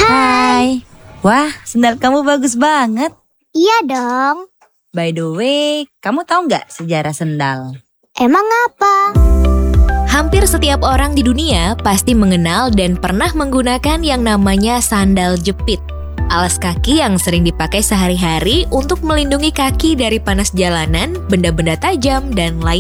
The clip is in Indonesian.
Hai. Wah, sendal kamu bagus banget. Iya dong. By the way, kamu tahu nggak sejarah sendal? Emang apa? Hampir setiap orang di dunia pasti mengenal dan pernah menggunakan yang namanya sandal jepit. Alas kaki yang sering dipakai sehari-hari untuk melindungi kaki dari panas jalanan, benda-benda tajam, dan lain